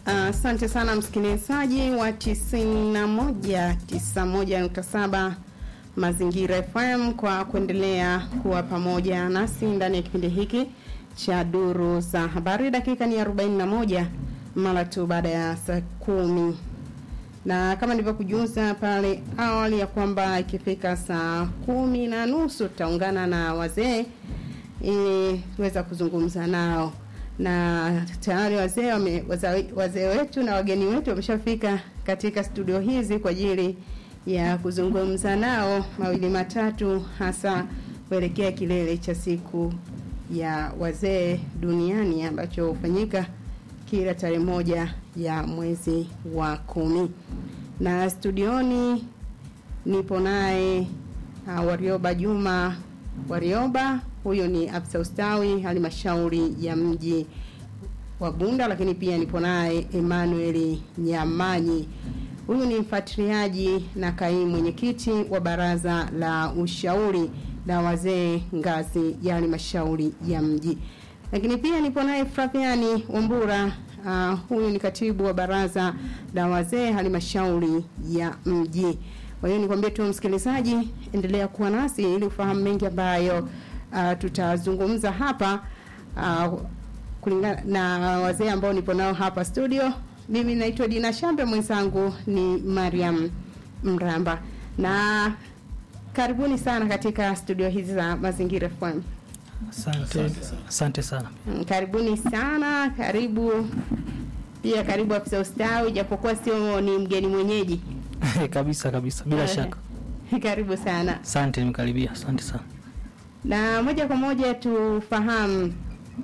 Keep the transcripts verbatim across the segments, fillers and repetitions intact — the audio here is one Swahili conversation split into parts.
Asante uh, sana msikilizaji wa tisini na moja nukta tisa moja nukta saba Mazingira F M kwa kuendelea kuwa pamoja nasi ndani ya kipindi hiki cha duru za habari. Dakika ni arobaini na moja mara tu baada ya saa kumi. Na kama nilivyokujuza pale awali ya kwamba ikifika saa kumi na nusu tutaungana na wazee ili tuweza kuzungumza nao. Na tayari wazee wazee wetu na wageni wetu wameshafika katika studio hizi kwa ajili ya kuzungumza nao mawili matatu, hasa kuelekea kilele cha siku ya wazee duniani ambacho hufanyika kila tarehe moja ya mwezi wa kumi. Na studioni nipo naye uh, Warioba Juma Warioba. Huyo ni afisa ustawi halmashauri ya mji wa Bunda, lakini pia nipo naye Emmanuel Nyamanyi. Huyu ni mfuatiliaji na kaimu mwenyekiti wa baraza la ushauri la wazee ngazi ya halmashauri ya mji. Lakini pia nipo naye Flaviani Wambura. Uh, huyu ni katibu wa baraza la wazee halmashauri ya mji. Kwa hiyo nikwambie tu msikilizaji, endelea kuwa nasi ili ufahamu mengi ambayo uh, tutazungumza hapa uh, kulingana na wazee ambao nipo nao hapa studio. Mimi naitwa Dina Shambe, mwenzangu ni Mariam Mramba. Na karibuni sana katika studio hizi za Mazingira F M. Asante, asante sana. Karibuni sana, karibu. Pia karibu afisa ustawi, japokuwa sio ni mgeni mwenyeji. Kabisa kabisa, bila shaka. Karibu sana. Asante, nimekaribia. Asante sana. Na moja kwa moja tufahamu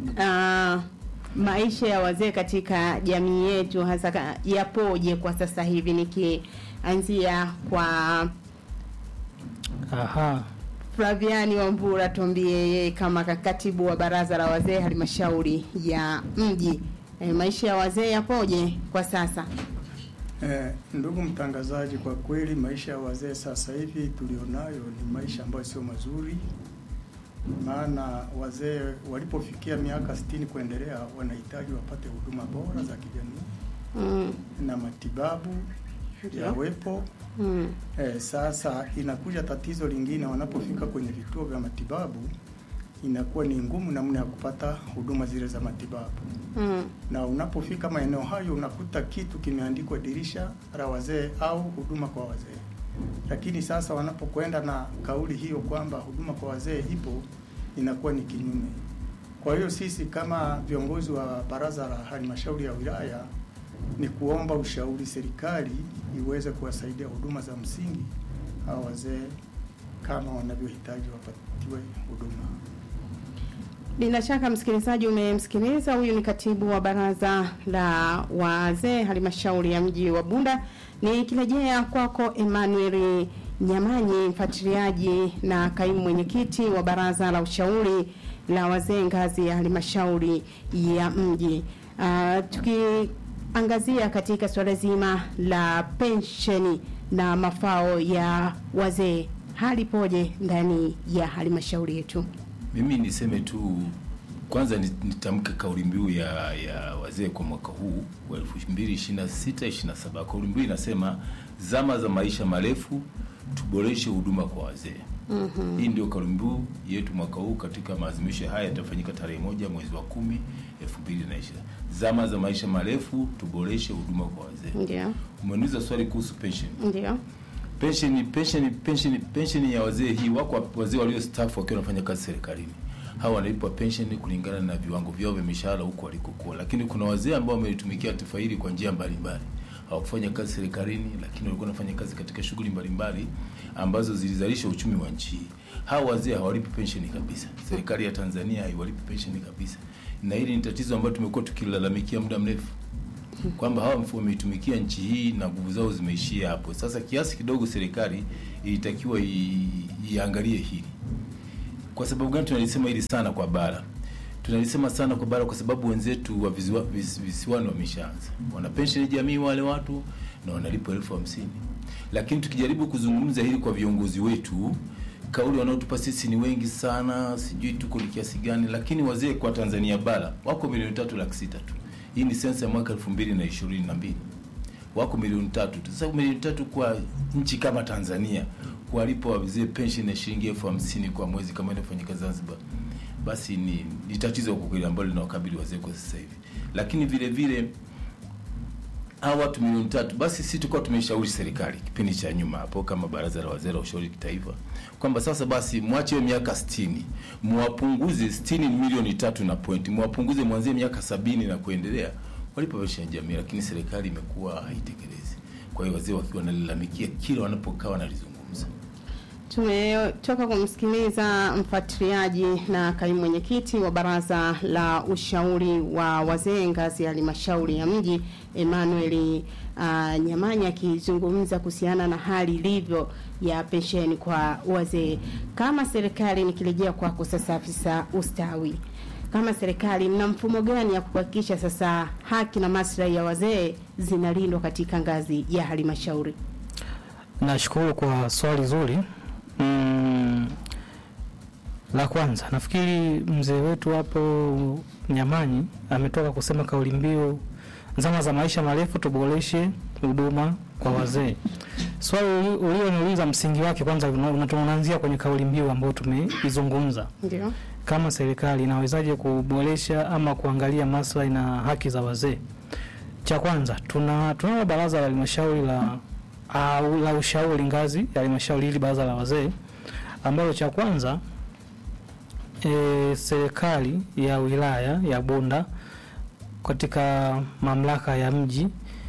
uh, maisha ya wazee katika jamii yetu hasa yapoje kwa sasa hivi, nikianzia kwa aha Flaviani Wambura, tuambie yeye kama katibu wa baraza la wazee halmashauri ya mji. E, maisha ya wazee yapoje kwa sasa? Eh, ndugu mtangazaji, kwa kweli maisha ya wazee sasa hivi tulionayo ni maisha ambayo sio mazuri. Maana wazee walipofikia miaka sitini kuendelea wanahitaji wapate huduma bora za kijamii mm. na matibabu yawepo. Mm. Eh, sasa inakuja tatizo lingine, wanapofika kwenye vituo vya matibabu inakuwa ni ngumu namna ya kupata huduma zile za matibabu. Mm. Na unapofika maeneo hayo unakuta kitu kimeandikwa dirisha la wazee au huduma kwa wazee. Lakini sasa wanapokwenda na kauli hiyo kwamba huduma kwa wazee ipo, inakuwa ni kinyume. Kwa hiyo sisi kama viongozi wa baraza la halmashauri ya wilaya ni kuomba ushauri serikali iweze kuwasaidia huduma za msingi hao wazee kama wanavyohitaji wapatiwe huduma. Bila shaka msikilizaji umemsikiliza, huyu ni katibu wa baraza la wazee halmashauri ya mji wa Bunda. Ni kirejea kwako Emmanuel Nyamanyi, mfuatiliaji na kaimu mwenyekiti wa baraza la ushauri la wazee ngazi ya halmashauri ya mji. Uh, tukiangazia katika swala zima la pensheni na mafao ya wazee, hali poje ndani ya halmashauri yetu? Mimi niseme tu kwanza nitamke kauli mbiu ya ya wazee kwa mwaka huu wa elfu mbili ishirini na sita ishirini na saba. Kauli mbiu inasema zama za maisha marefu, tuboreshe huduma kwa wazee. Mm-hmm. Hii ndio kauli mbiu yetu mwaka huu katika maadhimisho haya yatafanyika tarehe moja mwezi wa kumi elfu mbili ishirini. Zama za maisha marefu, tuboreshe huduma kwa wazee. Ndio. Umeniuliza swali kuhusu pension. Ndio. Pension pension pension pension ya wazee hii, wako wazee waliostaafu wakiwa wanafanya kazi serikalini. Hawa wanalipwa pension kulingana na viwango vyao vya mishahara huko walikokuwa. Lakini kuna wazee ambao wametumikia taifa hili kwa njia mbalimbali. Hawakufanya kazi serikalini, lakini walikuwa wanafanya kazi katika shughuli mbalimbali ambazo zilizalisha uchumi wa nchi. Hawa wazee hawalipi pension kabisa. Serikali ya Tanzania haiwalipi pension kabisa. Na hili ni tatizo ambalo tumekuwa tukilalamikia muda mrefu, kwamba hawa wameitumikia nchi hii na nguvu zao zimeishia hapo. Sasa kiasi kidogo serikali ilitakiwa iangalie hili. Kwa sababu gani tunalisema hili sana kwa bara? Tunalisema sana kwa bara kwa sababu wenzetu wa visiwa, vis, visiwani wameshaanza. Wana pension jamii wale watu na wanalipa elfu hamsini. Lakini tukijaribu kuzungumza hili kwa viongozi wetu, kauli wanaotupa sisi ni wengi sana, sijui tuko ni kiasi gani, lakini wazee kwa Tanzania bara wako milioni tatu laki sita tu. Hii ni sensa ya mwaka elfu mbili na ishirini na mbili. Wako milioni tatu tu. Sasa milioni tatu kwa nchi kama Tanzania, kuwalipa wazee pension ya shilingi elfu hamsini kwa mwezi kama inafanyika Zanzibar, basi ni, ni tatizo kwa kweli ambalo linawakabili wazee kwa sasa hivi. Lakini vile vile hao watu milioni tatu, basi sisi tulikuwa tumeshauri serikali kipindi cha nyuma hapo kama baraza la wazee la ushauri kitaifa kwamba sasa basi mwache hiyo miaka sitini, muwapunguze. Sitini ni milioni tatu na point, muwapunguze mwanzie miaka sabini na kuendelea walipo pension ya jamii, lakini serikali imekuwa haitekelezi. Kwa hiyo wazee wakiwa wanalalamikia kila wanapokaa wanalizungumza. Tumetoka kumsikiliza mfuatiliaji na kaimu mwenyekiti wa baraza la ushauri wa wazee ngazi ya halmashauri ya mji Emmanuel uh, Nyamanya akizungumza kuhusiana na hali ilivyo ya pensheni kwa wazee. Kama serikali, nikirejea kwako sasa afisa ustawi, kama serikali mna mfumo gani ya kuhakikisha sasa haki na maslahi ya wazee zinalindwa katika ngazi ya halmashauri? Nashukuru kwa swali zuri. Mm, la kwanza nafikiri mzee wetu hapo Nyamanyi ametoka kusema kauli mbiu zama za maisha marefu tuboreshe huduma kwa wazee. Swali ulioniuliza msingi wake kwanza unatuanzia kwenye kauli mbiu ambayo tumeizungumza. Ndio. Kama serikali inawezaje kuboresha ama kuangalia maslahi na haki za wazee? Cha kwanza tuna tuna baraza la halmashauri la au la ushauri ngazi ya halmashauri hili baraza la wazee, ambalo cha kwanza e, serikali ya wilaya ya Bunda katika mamlaka ya mji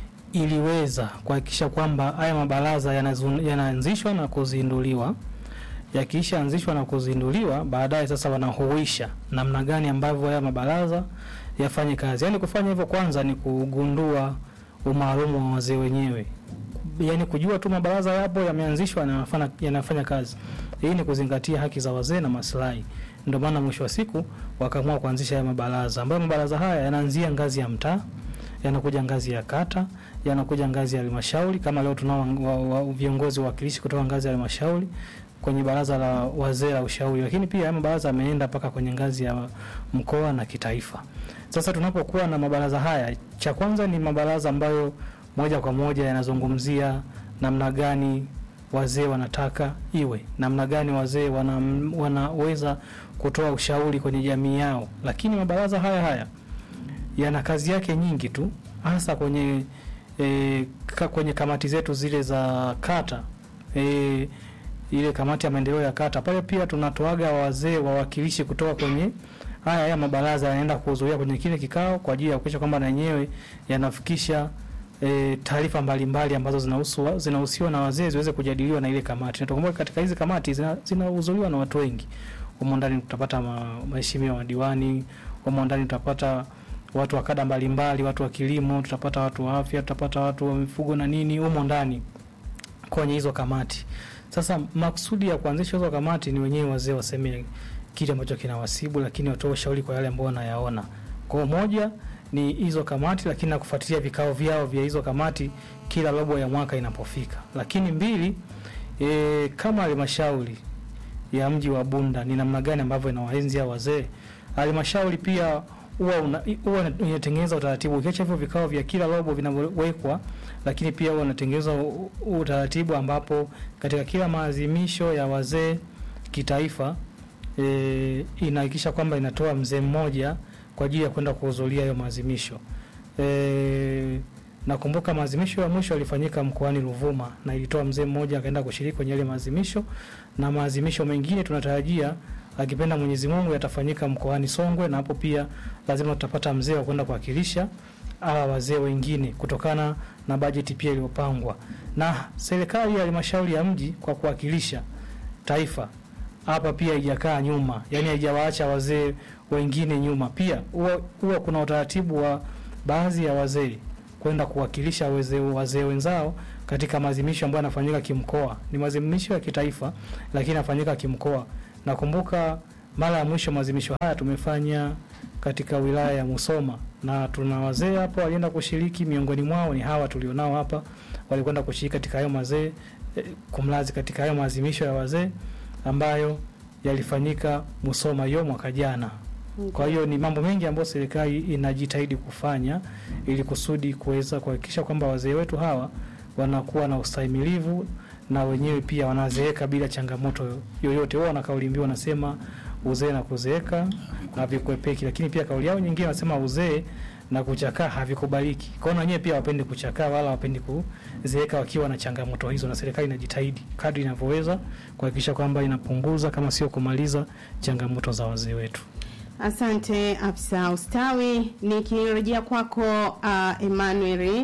iliweza kuhakikisha kwamba haya mabaraza yanaanzishwa na kuzinduliwa. Yakiisha anzishwa na kuzinduliwa, baadaye sasa wanahuisha namna gani ambavyo haya mabaraza yafanye kazi. Yaani kufanya hivyo kwanza ni kugundua umaalumu wa wazee wenyewe. Yaani kujua tu mabaraza yapo yameanzishwa na yanafanya yanafanya kazi. Hii ni kuzingatia haki za wazee na maslahi. Ndio maana mwisho wa siku wakaamua kuanzisha haya mabaraza, ambayo mabaraza haya yanaanzia ngazi ya mtaa, yanakuja ngazi ya kata, yanakuja ngazi ya halmashauri. Kama leo tunao viongozi wawakilishi kutoka ngazi ya halmashauri kwenye baraza la wazee la ushauri, lakini pia haya mabaraza yameenda mpaka kwenye ngazi ya mkoa na kitaifa. Sasa tunapokuwa na mabaraza haya, cha kwanza ni mabaraza ambayo moja kwa moja yanazungumzia namna gani wazee wanataka iwe, namna gani wazee wana, wanaweza kutoa ushauri kwenye jamii yao. Lakini mabaraza haya haya yana kazi yake nyingi tu, hasa kwenye e, ka, kwenye kamati zetu zile za kata, e, ile kamati ya maendeleo ya kata. Pale pia tunatoaga wazee wawakilishi kutoka kwenye haya haya mabaraza, yanaenda kuhudhuria kwenye kile kikao kwa ajili ya kuhakikisha kwamba na yenyewe yanafikisha E, taarifa mbalimbali ambazo zinahusu zinahusiwa na wazee ziweze kujadiliwa na ile kamati. Na tukumbuke katika hizi kamati zinahudhuriwa zina na watu wengi. Humo ndani tutapata maheshimiwa wa diwani, humo ndani tutapata watu wa kada mbalimbali, watu wa kilimo, tutapata watu wa afya, tutapata watu wa mifugo na nini humo ndani kwenye hizo kamati. Sasa maksudi ya kuanzisha hizo kamati ni wenyewe wazee waseme kile ambacho kinawasibu, lakini watoe ushauri kwa yale ambao wanayaona. Kwa moja ni hizo kamati, lakini na kufuatilia vikao vyao vya hizo kamati kila robo ya mwaka inapofika. Lakini mbili, e, kama halmashauri ya mji wa Bunda ni namna gani ambavyo inawaenzi wazee. Halmashauri pia huwa huwa inatengeneza utaratibu, ukiacha hivyo vikao vya kila robo vinawekwa, lakini pia huwa inatengeneza utaratibu ambapo katika kila maadhimisho ya wazee kitaifa e, inahakikisha kwamba inatoa mzee mmoja kwa ajili ya kwenda kuhudhuria hayo maadhimisho. E, nakumbuka maadhimisho ya mwisho yalifanyika mkoani Ruvuma na ilitoa mzee mmoja akaenda kushiriki kwenye ile maadhimisho, na maadhimisho mengine tunatarajia akipenda Mwenyezi Mungu yatafanyika mkoani Songwe, na hapo pia lazima tutapata mzee wa kwenda kuwakilisha hawa wazee wengine kutokana na bajeti pia iliyopangwa. Na serikali ya halmashauri ya mji kwa kuwakilisha taifa hapa pia haijakaa nyuma, yani haijawaacha wazee wengine nyuma. Pia huwa huwa kuna utaratibu wa baadhi ya wazee kwenda kuwakilisha wazee wazee wenzao katika maadhimisho ambayo yanafanyika kimkoa. Ni maadhimisho ya kitaifa lakini yanafanyika kimkoa. Nakumbuka mara ya mwisho maadhimisho haya tumefanya katika wilaya ya Musoma, na tuna wazee hapo walienda kushiriki. Miongoni mwao ni hawa tulionao hapa, walikwenda kushiriki katika hayo mazee eh, kumlazi katika hayo maadhimisho ya wazee ambayo yalifanyika Musoma hiyo mwaka jana. Kwa hiyo ni mambo mengi ambayo serikali inajitahidi kufanya ili kusudi kuweza kuhakikisha kwamba wazee wetu hawa wanakuwa na ustahimilivu na wenyewe pia wanazeeka bila changamoto yoyote. Wao wana kauli mbiu wanasema uzee na kuzeeka havikuepeki, lakini pia kauli yao nyingine wanasema uzee na kuchakaa havikubaliki. Kwa hiyo wenyewe pia wapende kuchakaa wala wapende kuzeeka wakiwa na changamoto hizo, na serikali inajitahidi kadri inavyoweza kuhakikisha kwamba inapunguza kama sio kumaliza changamoto za wazee wetu. Asante afisa ustawi. Nikirejea kwako uh, Emmanuel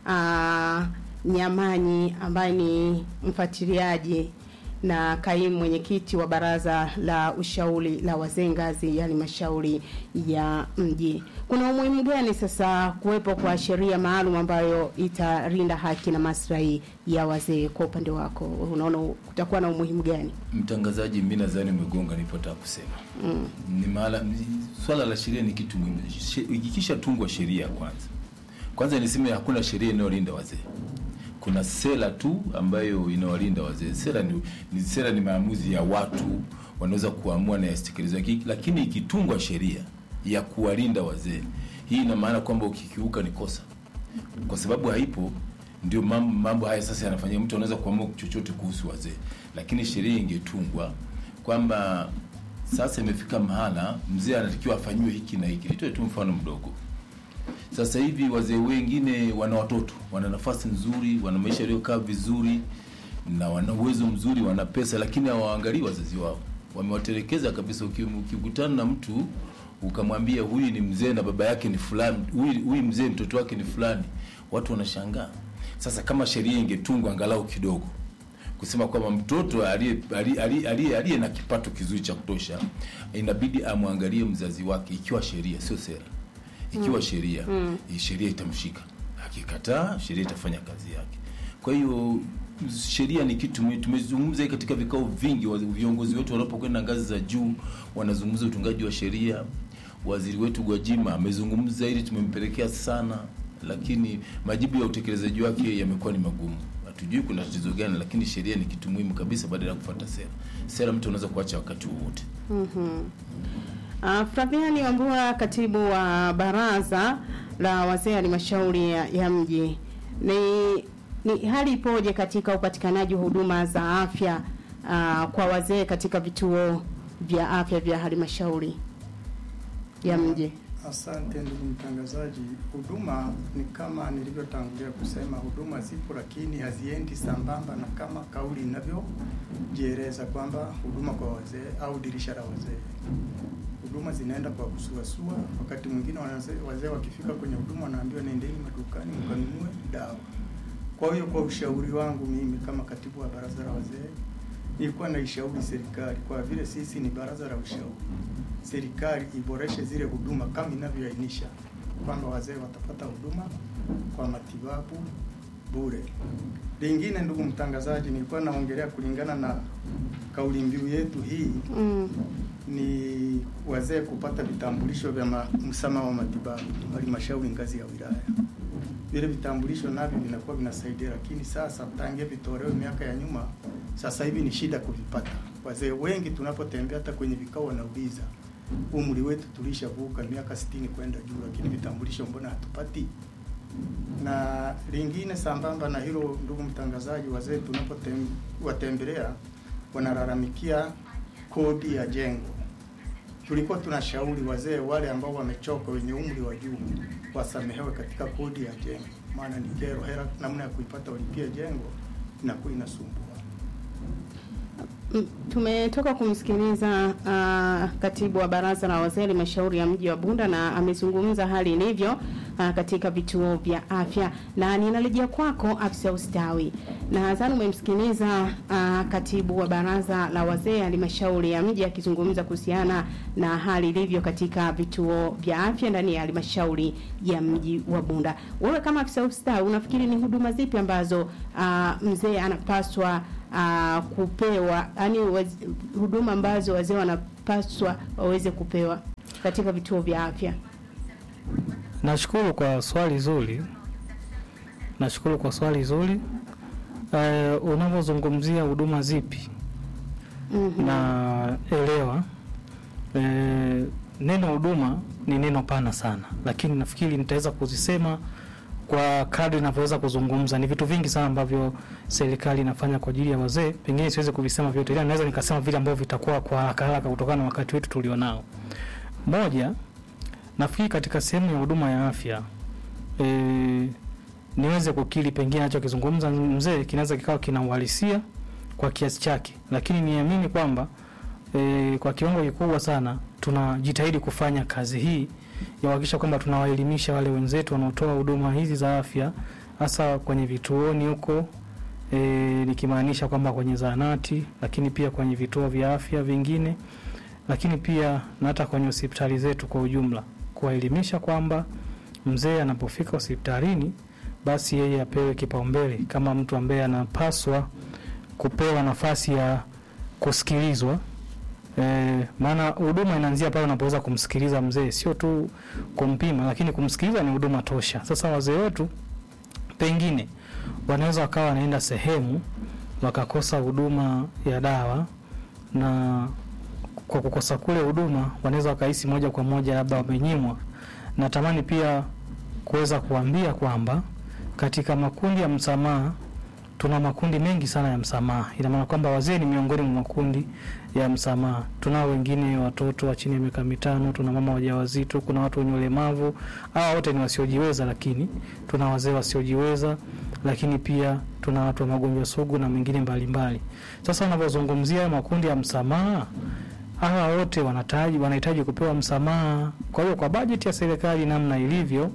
uh, Nyamanyi ambaye ni mfuatiliaji na kaimu mwenyekiti wa baraza la ushauri la wazee ngazi ya halmashauri ya mji. Kuna umuhimu gani sasa kuwepo kwa sheria maalum ambayo italinda haki na maslahi ya wazee kwa upande wako? Unaona kutakuwa na umuhimu gani? Mtangazaji, mimi nadhani umegonga nilipotaka kusema. Mm. Ni maana swala la sheria ni kitu muhimu. Ikikisha tungwa sheria kwanza. Kwanza niseme hakuna sheria inayolinda wazee. Kuna sera tu ambayo inawalinda wazee. Sera ni, ni sera ni maamuzi ya watu wanaweza kuamua na yastekelezwe, lakini ikitungwa sheria ya kuwalinda wazee, hii ina maana kwamba ukikiuka ni kosa. Kwa sababu haipo, ndio mambo, mambo haya sasa yanafanyika. Mtu anaweza kuamua chochote kuhusu wazee, lakini sheria ingetungwa kwamba sasa imefika mahala mzee anatakiwa afanywe hiki na hiki. Nitoe tu mfano mdogo. Sasa hivi wazee wengine wana watoto, wana nafasi nzuri, wana maisha yaliyokaa vizuri na wana uwezo mzuri, wana pesa, lakini hawaangalii wazazi wao. Wamewatelekeza kabisa. Ukikutana na mtu ukamwambia huyu ni mzee na baba yake ni fulani, huyu huyu mzee mtoto wake ni fulani, watu wanashangaa. Sasa kama sheria ingetungwa angalau kidogo kusema kwamba mtoto aliye aliye aliye na kipato kizuri cha kutosha inabidi amwangalie mzazi wake, ikiwa sheria sio sera. Ikiwa sheria, mm. sheria itamshika. Akikataa, sheria itafanya kazi yake. Kwa hiyo sheria ni kitu muhimu. Tumezungumza katika vikao vingi, viongozi wetu wanapokwenda ngazi za juu wanazungumza utungaji wa sheria. Waziri wetu Gwajima amezungumza ili tumempelekea sana, lakini majibu ya utekelezaji wake yamekuwa ni magumu. Hatujui kuna tatizo gani, lakini sheria ni kitu muhimu kabisa badala ya kufuata sera. Sera mtu anaweza kuacha wakati wowote. Mhm. Uh, Flaviani Wambua, katibu wa baraza la wazee halmashauri ya, ya mji. Ni, ni hali ipoje katika upatikanaji wa huduma za afya uh, kwa wazee katika vituo vya afya vya halmashauri ya mji? Asante ndugu mtangazaji. Huduma ni kama nilivyotangulia kusema, huduma zipo lakini haziendi sambamba na kama kauli inavyojieleza kwamba huduma kwa wazee au dirisha la wazee. Huduma zinaenda kwa kusuasua. Wakati mwingine wazee wakifika kwenye huduma wanaambiwa nendeni madukani mkanunue dawa. Kwa hiyo kwa ushauri wangu mimi kama katibu wa baraza la wazee, nilikuwa naishauri serikali, kwa vile sisi ni baraza la ushauri, serikali iboreshe zile huduma kama inavyoainisha kwamba wazee watapata huduma kwa matibabu bure. Lingine ndugu mtangazaji, nilikuwa naongelea kulingana na kauli mbiu yetu hii, mm. ni wazee kupata vitambulisho vya msamaha wa matibabu halmashauri ngazi ya wilaya. Vile vitambulisho navyo vinakuwa vinasaidia, lakini sasa tangia vitolewe miaka ya nyuma, sasa hivi ni shida kuvipata. Wazee wengi tunapotembea hata kwenye vikao wanauliza, umri wetu tulishavuka miaka sitini kwenda juu, lakini vitambulisho mbona hatupati? Na lingine sambamba na hilo ndugu mtangazaji, wazee tunapotembelea wanalalamikia kodi ya jengo. Tulikuwa tunashauri wazee wale ambao wamechoka, wenye umri wa juu, wasamehewe katika kodi ya jengo, maana ni kero. Hela namna ya kuipata walipia jengo inakuwa inasumbua. Tumetoka kumsikiliza uh, katibu wa baraza la wazee halmashauri ya mji wa Bunda, na amezungumza hali ilivyo uh, katika vituo vya afya, na ninarejea kwako afisa ustawi. Na nadhani umemsikiliza uh, katibu wa baraza la wazee halmashauri ya mji akizungumza kuhusiana na hali ilivyo katika vituo vya afya ndani ya halmashauri ya mji wa Bunda. Wewe kama afisa ustawi unafikiri ni huduma zipi ambazo uh, mzee anapaswa Uh, kupewa, yani huduma ambazo wazee wanapaswa waweze kupewa katika vituo vya afya? Nashukuru kwa swali zuri. Nashukuru kwa swali zuri. Uh, unapozungumzia huduma zipi? Mm-hmm. Na elewa uh, neno huduma ni neno pana sana, lakini nafikiri nitaweza kuzisema kwa kadri ninavyoweza kuzungumza. Ni vitu vingi sana ambavyo serikali inafanya kwa ajili ya wazee. Pengine siweze kuvisema vyote, ila naweza nikasema vile ambavyo vitakuwa kwa haraka haraka kutokana na wakati wetu tulionao. Moja, nafikiri katika sehemu ya huduma ya afya e, niweze kukiri pengine anachokizungumza mzee kinaweza kikawa kina uhalisia kwa kiasi chake, lakini niamini kwamba e, kwa kiwango kikubwa sana tunajitahidi kufanya kazi hii ya kuhakikisha kwamba tunawaelimisha wale wenzetu wanaotoa huduma hizi za afya, hasa kwenye vituoni huko, e, nikimaanisha kwamba kwenye zahanati, lakini pia kwenye vituo vya afya vingine, lakini pia na hata kwenye hospitali zetu kwa ujumla, kuwaelimisha kwamba mzee anapofika hospitalini basi yeye apewe kipaumbele kama mtu ambaye anapaswa kupewa nafasi ya kusikilizwa. Eh, maana huduma inaanzia pale unapoweza kumsikiliza mzee, sio tu kumpima, lakini kumsikiliza ni huduma tosha. Sasa wazee wetu pengine wanaweza wakawa wanaenda sehemu wakakosa huduma ya dawa, na kwa kukosa kule huduma wanaweza wakahisi moja kwa moja labda wamenyimwa. Natamani pia kuweza kuambia kwamba katika makundi ya msamaha tuna makundi mengi sana ya msamaha. Ina maana kwamba wazee ni miongoni mwa makundi ya msamaha. Tuna wengine watoto wa chini ya miaka mitano, tuna mama wajawazito, kuna watu wenye ulemavu, hao wote ni wasiojiweza, lakini tuna wazee wasiojiweza, lakini pia tuna watu wa magonjwa sugu na mengine mbalimbali. Sasa unapozungumzia makundi ya msamaha, hawa wote wanahitaji wanahitaji kupewa msamaha. Kwa hiyo kwa bajeti ya serikali namna ilivyo,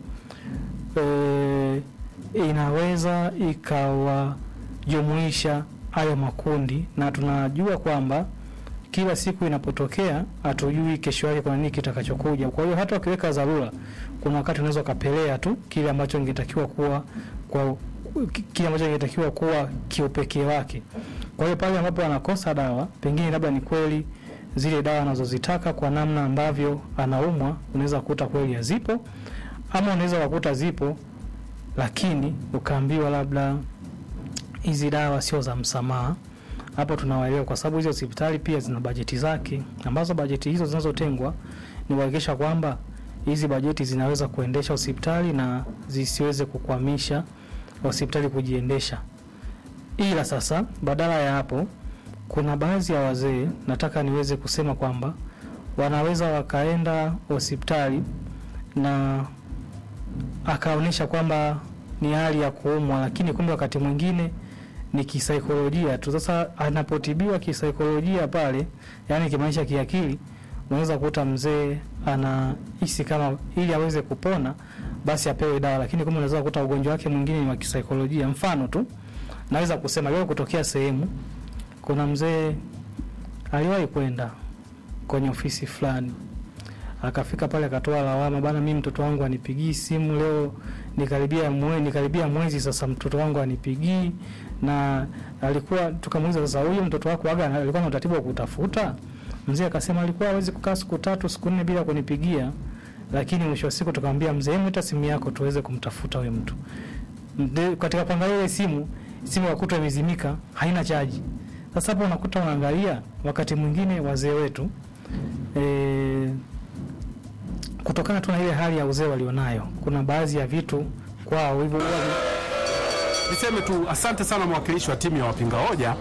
e, inaweza ikawa jumuisha hayo makundi, na tunajua kwamba kila siku inapotokea hatujui kesho yake kuna nini kitakachokuja. Kwa hiyo hata ukiweka dharura, kuna wakati unaweza kupelea tu kile ambacho ingetakiwa kuwa kwa kile ambacho ingetakiwa kuwa kiupekee wake. Kwa hiyo pale ambapo anakosa dawa, pengine labda ni kweli zile dawa anazozitaka kwa namna ambavyo anaumwa, unaweza kukuta kweli hazipo, ama unaweza kukuta zipo lakini ukaambiwa labda hizi dawa sio za msamaha. Hapo tunawaelewa, kwa sababu hizo hospitali pia zina bajeti zake, ambazo bajeti hizo zinazotengwa ni kuhakikisha kwamba hizi bajeti zinaweza kuendesha hospitali na zisiweze kukwamisha hospitali kujiendesha. Ila sasa badala ya hapo, kuna baadhi ya wazee nataka niweze kusema kwamba wanaweza wakaenda hospitali na akaonesha kwamba ni hali ya kuumwa, lakini kumbe wakati mwingine ni kisaikolojia tu. Sasa anapotibiwa kisaikolojia pale, yani kimaisha kiakili, unaweza kukuta mzee anahisi kama ili aweze kupona basi apewe dawa, lakini kumbe unaweza kukuta ugonjwa wake mwingine ni wa kisaikolojia. Mfano tu naweza kusema leo kutokea sehemu kuna mzee aliwahi kwenda kwenye ofisi fulani, akafika pale akatoa lawama, bana mimi mtoto wangu anipigii simu leo, nikaribia mwezi nikaribia mwezi sasa mtoto wangu anipigii. Na alikuwa tukamuuliza, sasa huyu mtoto wako waga alikuwa na utaratibu wa kutafuta? Mzee akasema alikuwa hawezi kukaa siku tatu siku nne bila kunipigia, lakini mwisho wa siku tukamwambia mzee, hebu leta simu yako tuweze kumtafuta huyo mtu. Mde, katika kuangalia ile simu simu yakutwa imezimika, haina chaji. Sasa hapo unakuta unaangalia, wakati mwingine wazee wetu eh kutokana tu na ile hali ya uzee walionayo, kuna baadhi ya vitu kwao hivyo. Niseme tu asante sana mwakilishi wa timu ya wapinga hoja.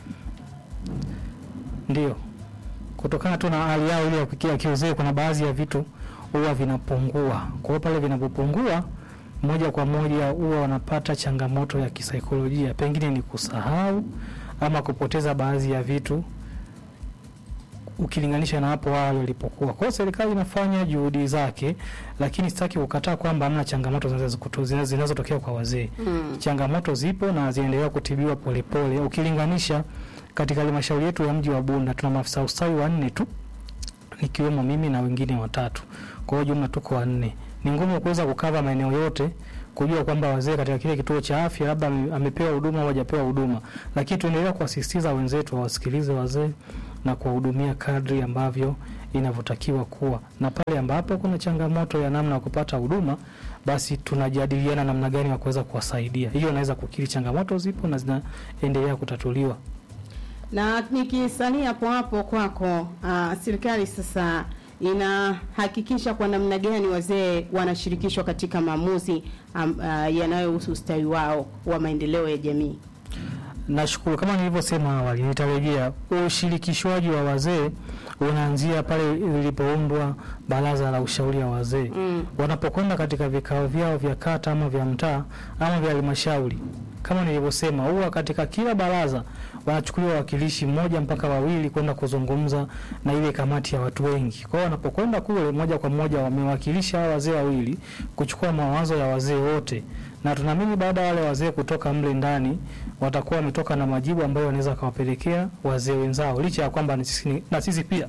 Ndio, kutokana tu na hali yao ile ya kukia kiuzee, kuna baadhi ya vitu huwa vinapungua. Kwa hiyo pale vinapopungua, moja kwa moja huwa wanapata changamoto ya kisaikolojia, pengine ni kusahau ama kupoteza baadhi ya vitu ukilinganisha na hapo wale walipokuwa. Kwa serikali inafanya juhudi zake, lakini sitaki kukataa kwamba hamna changamoto zinazotokea zinazotokea kwa wazee. Mm. Changamoto zipo na zinaendelea kutibiwa polepole. Ukilinganisha katika halmashauri yetu ya mji wa Bunda tuna maafisa ustawi wanne tu, nikiwemo mimi na wengine watatu. Kwa hiyo jumla tuko wanne. Ni ngumu kuweza kukava maeneo yote, kujua kwamba wazee katika kile kituo cha afya labda amepewa huduma au hajapewa huduma, lakini tuendelea kuasisitiza wenzetu wasikilize wazee na kuwahudumia kadri ambavyo inavyotakiwa kuwa. Na pale ambapo kuna changamoto ya namna ya kupata huduma, basi tunajadiliana namna gani ya kuweza kuwasaidia. Hiyo inaweza kukiri changamoto zipo na zinaendelea kutatuliwa. Na nikisalia hapo hapo kwako, uh, serikali sasa inahakikisha kwa namna gani wazee wanashirikishwa katika maamuzi um, uh, yanayohusu ustawi wao wa maendeleo ya jamii? Nashukuru. Kama nilivyosema awali, nitarejea, ushirikishwaji wa wazee unaanzia pale lilipoundwa baraza la ushauri wa wazee. Mm. Wanapokwenda katika vikao vyao vya kata ama vya mtaa ama vya halmashauri, kama nilivyosema, huwa katika kila baraza wanachukuliwa wakilishi mmoja mpaka wawili kwenda kuzungumza na ile kamati ya watu wengi. Kwa hiyo wanapokwenda kule, moja kwa moja wamewakilisha wazee wawili kuchukua mawazo ya wazee wote, na tunaamini baada ya wale wazee kutoka mle ndani watakuwa wametoka na majibu ambayo wanaweza kawapelekea wazee wenzao, licha ya kwamba na sisi, na sisi pia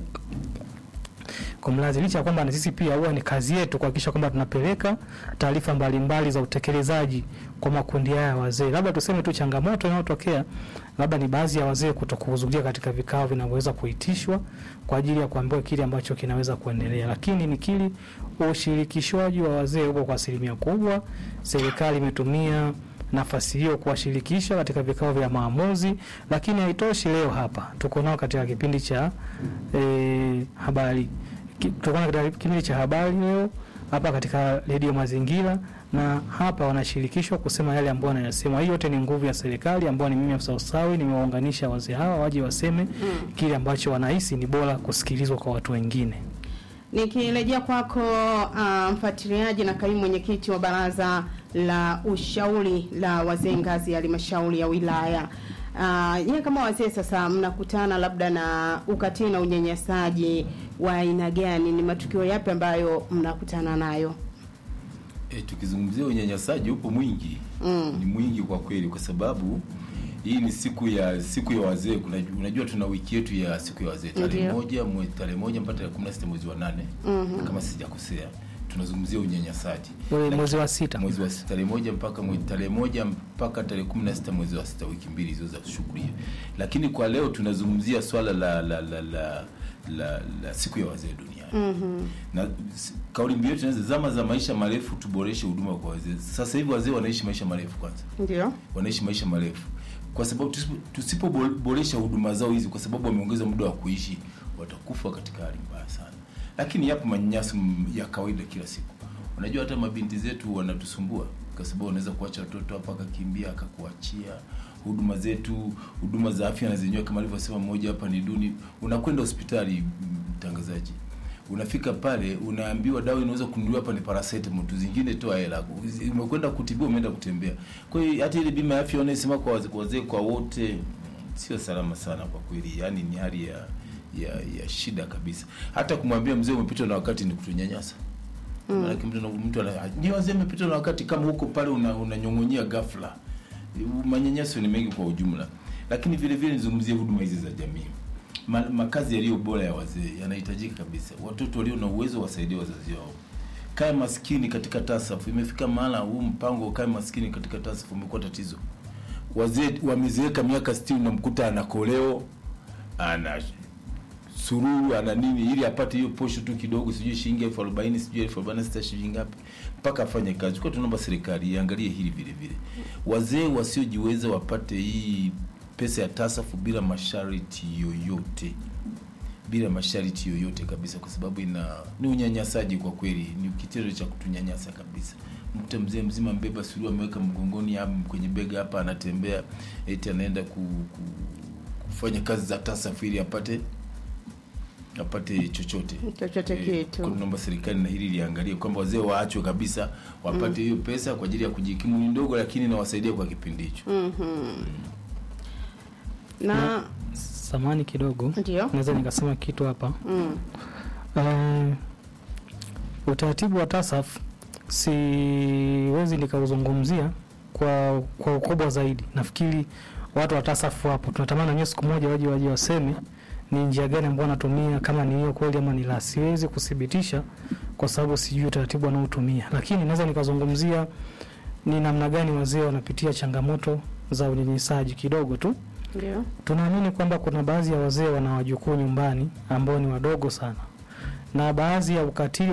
kumlazi licha ya kwamba na sisi pia huwa ni kazi yetu kuhakikisha kwamba tunapeleka taarifa mbalimbali za utekelezaji kwa makundi haya ya wazee. Labda tuseme tu changamoto inayotokea labda ni baadhi ya wazee kutokuhudhuria katika vikao vinavyoweza kuitishwa kwa ajili ya kuambiwa kile ambacho kinaweza kuendelea, lakini ni kile ushirikishwaji wa wazee huko kwa asilimia kubwa. Serikali imetumia nafasi hiyo kuwashirikisha katika vikao vya maamuzi, lakini haitoshi. Leo hapa tuko nao katika kipindi cha e, habari tuko nao katika kipindi cha habari leo hapa katika Radio Mazingira, na hapa wanashirikishwa kusema yale ambayo wanayasema. Hiyo yote ni nguvu ya serikali ambayo ni mimi afisa usawi nimewaunganisha wazee hawa waje waseme mm. kile ambacho wanahisi ni bora kusikilizwa kwa watu wengine. Nikirejea kwako uh, mfuatiliaji na kaimu mwenyekiti wa baraza la ushauri la wazee ngazi ya halmashauri ya wilaya, uh, yeye kama wazee sasa mnakutana labda na ukatili na unyanyasaji wa aina gani? Ni matukio yapi ambayo mnakutana nayo? E, tukizungumzia unyanyasaji upo mwingi. Mm. Ni mwingi kwa kweli, kwa sababu hii ni siku ya siku ya wazee. Kuna unajua tuna wiki yetu ya siku ya wazee tarehe moja mwezi tarehe moja mpaka tarehe kumi na sita mwezi wa nane. Mm-hmm. Kama sijakosea. Tunazungumzia unyanyasaji. Mwezi wa sita. Mwezi wa sita tarehe moja mpaka mwezi tarehe moja mpaka tarehe kumi na sita mwezi wa sita, wiki mbili hizo za shughuli. Lakini kwa leo tunazungumzia swala la la la la la, la siku ya wazee duniani. Mm-hmm. Na kauli mbiu yetu tunaweza zama za maisha marefu tuboreshe huduma kwa wazee. Sasa hivi wazee wanaishi maisha marefu kwanza. Ndio. Wanaishi maisha marefu. Kwa sababu tusipoboresha huduma zao hizi, kwa sababu wameongeza muda wa kuishi, watakufa katika hali mbaya sana. Lakini yapo manyanyaso ya kawaida kila siku. Unajua hata mabinti zetu wanatusumbua kwa sababu wanaweza kuacha watoto hapa akakimbia akakuachia. Huduma zetu, huduma za afya na zenyewe kama alivyosema mmoja hapa ni duni. Unakwenda hospitali mtangazaji, unafika pale unaambiwa dawa inaweza kununuliwa hapa ni paracetamol, tu zingine toa hela. Umekwenda kutibiwa, umeenda kutembea. Kwa hiyo hata ile bima ya afya wanasema kwa wazee, kwa wazee kwa wote sio salama sana kwa kweli. Yaani ni hali ya ya ya shida kabisa. Hata kumwambia mzee umepitwa na wakati ni kutunyanyasa. Mm. Maana mtu mtu ni wazee umepitwa na wakati, kama huko pale unanyongonyea una ghafla. Manyanyaso ni mengi kwa ujumla. Lakini vile vile nizungumzie huduma hizi za jamii. Ma, makazi yaliyo bora ya wazee yanahitajika kabisa. Watoto walio na uwezo wasaidie wazazi wao. Kaya maskini katika tasafu, imefika mahala huu mpango kaya maskini katika tasafu umekuwa tatizo. Wazee wamezeeka miaka sitini na mkuta ana koleo, ana sururu, ana nini, ili apate hiyo posho tu kidogo, sijui shilingi elfu arobaini, sijui elfu arobaini na sita shilingi ngapi, mpaka afanye kazi. Kwa tunaomba serikali iangalie hili vile vile. Wazee wasiojiweza wapate hii pesa ya tasafu bila masharti yoyote. Bila masharti yoyote kabisa, kwa sababu ina ni unyanyasaji kwa kweli, ni kitendo cha kutunyanyasa kabisa. Mtu mzee mzima mbeba suru ameweka mgongoni hapo kwenye bega hapa, anatembea eti anaenda ku, ku, kufanya kazi za tasafu ili apate apate chochote chochote e, kitu. Tunaomba serikali na hili liangalie kwamba wazee waachwe kabisa wapate hiyo mm. pesa kwa ajili ya kujikimu, ni ndogo lakini nawasaidia kwa kipindi hicho. Mhm. Mm. Na, na samani kidogo naweza nikasema kitu hapa. Mm. Uh, utaratibu wa tasafu siwezi nikauzungumzia kwa kwa ukubwa zaidi. Nafikiri watu wa tasafu hapo tunatamani na siku moja waje waje waseme ni njia gani ambayo wanatumia, kama ni hiyo kweli ama ni la. Siwezi kudhibitisha kwa sababu sijui utaratibu wanaotumia, lakini naweza nikazungumzia ni namna gani wazee wanapitia changamoto za unyanyasaji kidogo tu. Ndio. Tunaamini kwamba kuna baadhi ya wazee wana wajukuu nyumbani ambao ni wadogo sana, na baadhi ya ukatili